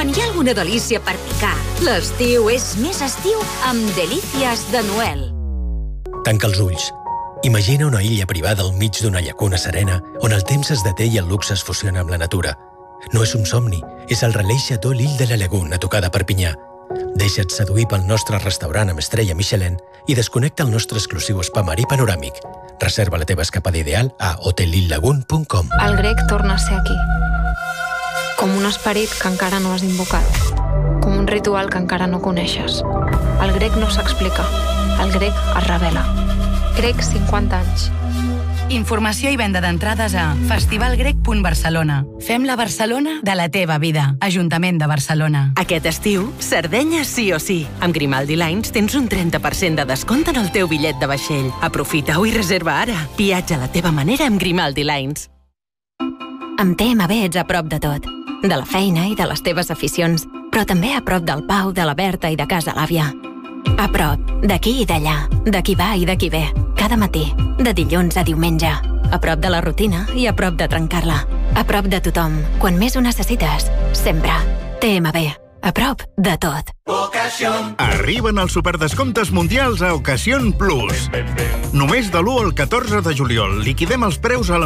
Quan hi ha alguna delícia per picar, l'estiu és més estiu amb Delícies de Noel. Tanca els ulls. Imagina una illa privada al mig d'una llacuna serena on el temps es deté i el luxe es fusiona amb la natura. No és un somni, és el Relais Chateau L'Île de la Lagune a tocar de Perpinyà. Deixa't seduir pel nostre restaurant amb estrella Michelin i desconnecta el nostre exclusiu spa marí panoràmic. Reserva la teva escapada ideal a hotellillagune.com. El grec torna a ser aquí. Com un esperit que encara no has invocat. Com un ritual que encara no coneixes. El grec no s'explica. El grec es revela. Grec 50 anys. Informació i venda d'entrades a festivalgrec.barcelona. Fem la Barcelona de la teva vida. Ajuntament de Barcelona. Aquest estiu, Sardenya sí o sí. Amb Grimaldi Lines tens un 30% de descompte en el teu bitllet de vaixell. Aprofita-ho i reserva ara. Viatja a la teva manera amb Grimaldi Lines. Amb TMB ets a prop de tot. De la feina i de les teves aficions, però també a prop del Pau, de la Berta i de casa l'àvia. A prop, d'aquí i d'allà, de qui va i de qui ve, cada matí, de dilluns a diumenge. A prop de la rutina i a prop de trencar-la. A prop de tothom, quan més ho necessites, sempre. TMB, a prop de tot. Arriben els superdescomptes mundials a Ocasión Plus. Només de l'1 al 14 de juliol liquidem els preus a la